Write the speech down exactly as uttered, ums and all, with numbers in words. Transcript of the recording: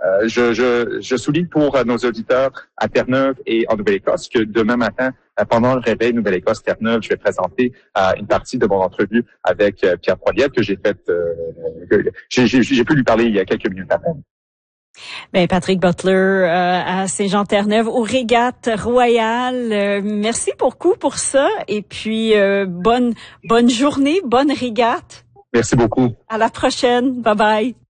euh, je, je, je souligne pour nos auditeurs à Terre-Neuve et en Nouvelle-Écosse que demain matin, pendant le réveil Nouvelle-Écosse-Terre-Neuve, je vais présenter euh, une partie de mon entrevue avec euh, Pierre Poilievre que j'ai faite, euh, que j'ai, j'ai, j'ai pu lui parler il y a quelques minutes à peine. Ben Patrick Butler euh, à Saint-Jean-Terre-Neuve aux Régates Royales. Euh, merci beaucoup pour ça et puis euh, bonne bonne journée, bonne régate. Merci beaucoup. À la prochaine. Bye bye.